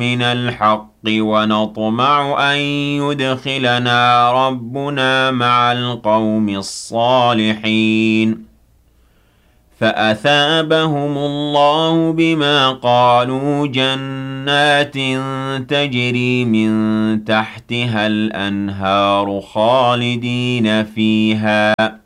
من الحق ونطمع أن يدخلنا ربنا مع القوم الصالحين فأثابهم الله بما قالوا جنات تجري من تحتها الأنهار خالدين فيها